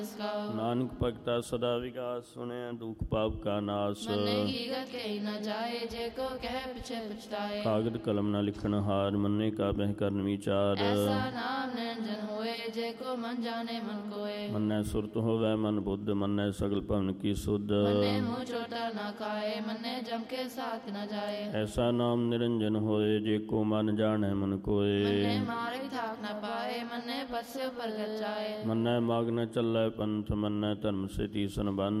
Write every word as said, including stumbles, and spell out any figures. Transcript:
ਨਾਨਕ ਭਗਤਾ ਸਦਾ ਵਿਗਾਸ ਸੁਣਿਆ ਦੁਖ ਪਾਪ ਕਾ ਨਾਸ। ਕਾਗਦ ਕਲਮ ਨਾ ਲਿਖਣ ਹਾਰ ਮੰਨੇ ਕਾ ਬਹਿ ਕਰਨ ਵਿਚਾਰ। ਮੰਨੈ ਸੁਰਤ ਹੋਵੈ ਮਨ ਬੁੱਧ ਮੰਨੈ ਸਗਲ ਭਵਨ ਕੀ ਸੁਧ। ਐਸਾ ਨਾਮ ਨਿਰੰਜਨ ਹੋਏ ਜੇ ਕੋ ਮਨ ਜਾਣੈ ਮਨ ਕੋਏ। ਮੰਨੈ ਮਾਗ ਨ ਚੱਲੈ ਪੰਥ ਮੰਨੈ ਧਰਮ ਸੇ ਤੀਸਨ ਬੰਧ।